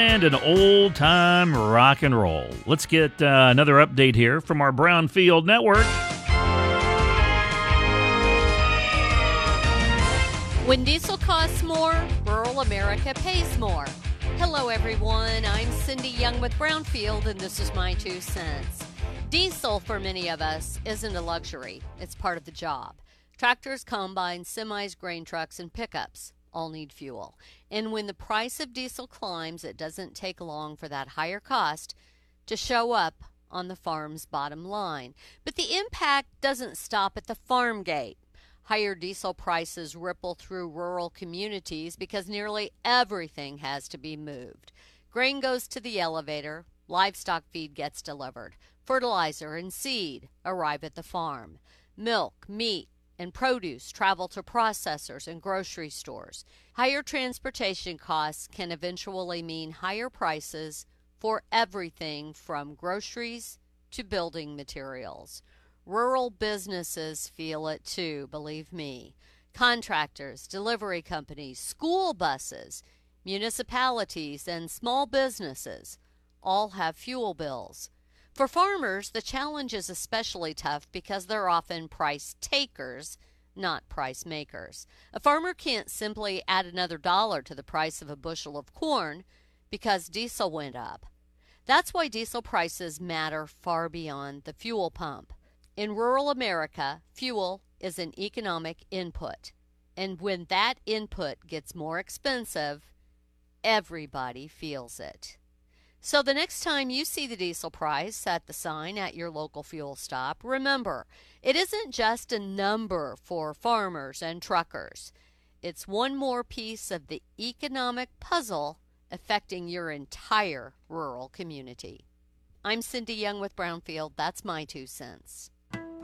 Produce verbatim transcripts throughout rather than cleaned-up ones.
And an old-time rock and roll. Let's get uh, another update here from our Brownfield Network. When diesel costs more, rural America pays more. Hello, everyone. I'm Cindy Young with Brownfield, and this is my two cents. Diesel, for many of us, isn't a luxury. It's part of the job. Tractors, combines, semis, grain trucks, and pickups all need fuel. And when the price of diesel climbs, it doesn't take long for that higher cost to show up on the farm's bottom line. But the impact doesn't stop at the farm gate. Higher diesel prices ripple through rural communities because nearly everything has to be moved. Grain goes to the elevator, livestock feed gets delivered, fertilizer and seed arrive at the farm, milk, meat, and produce travel to processors and grocery stores. Higher transportation costs can eventually mean higher prices for everything from groceries to building materials. Rural businesses feel it too, believe me. Contractors, delivery companies, school buses, municipalities, and small businesses all have fuel bills. For farmers, the challenge is especially tough because they're often price takers, not price makers. A farmer can't simply add another dollar to the price of a bushel of corn because diesel went up. That's why diesel prices matter far beyond the fuel pump. In rural America, fuel is an economic input. And when that input gets more expensive, everybody feels it. So the next time you see the diesel price at the sign at your local fuel stop, remember, it isn't just a number for farmers and truckers. It's one more piece of the economic puzzle affecting your entire rural community. I'm Cindy Young with Brownfield. That's my two cents.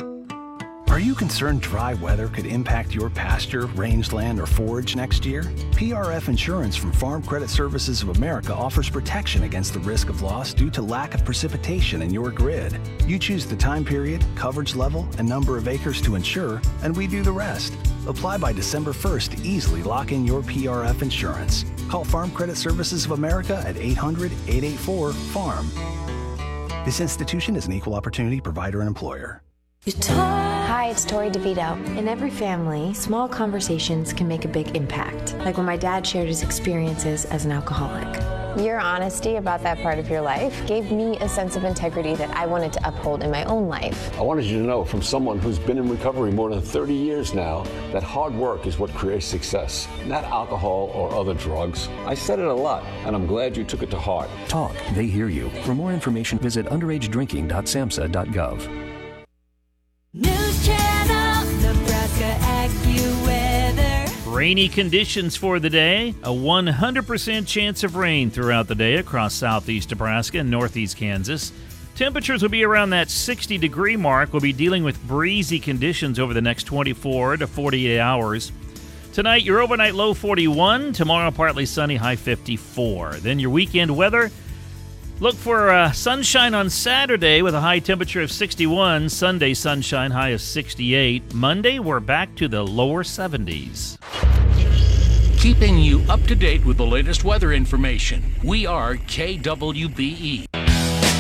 Are you concerned dry weather could impact your pasture, rangeland, or forage next year? P R F Insurance from Farm Credit Services of America offers protection against the risk of loss due to lack of precipitation in your grid. You choose the time period, coverage level, and number of acres to insure, and we do the rest. Apply by December first to easily lock in your P R F insurance. Call Farm Credit Services of America at eight hundred, eight eight four, farm. This institution is an equal opportunity provider and employer. Hi, it's Tori DeVito. In every family, small conversations can make a big impact, like when my dad shared his experiences as an alcoholic. Your honesty about that part of your life gave me a sense of integrity that I wanted to uphold in my own life. I wanted you to know from someone who's been in recovery more than thirty years now that hard work is what creates success, not alcohol or other drugs. I said it a lot, and I'm glad you took it to heart. Talk, they hear you. For more information, visit underage drinking dot samhsa dot gov. News Channel, Nebraska AccuWeather. Rainy conditions for the day. A one hundred percent chance of rain throughout the day across southeast Nebraska and northeast Kansas. Temperatures will be around that sixty degree mark. We'll be dealing with breezy conditions over the next twenty-four to forty-eight hours. Tonight, your overnight low forty-one. Tomorrow, partly sunny, high fifty-four. Then your weekend weather. Look for uh, sunshine on Saturday with a high temperature of sixty-one. Sunday, sunshine, high of sixty-eight. Monday, we're back to the lower seventies. Keeping you up to date with the latest weather information. We are K W B E.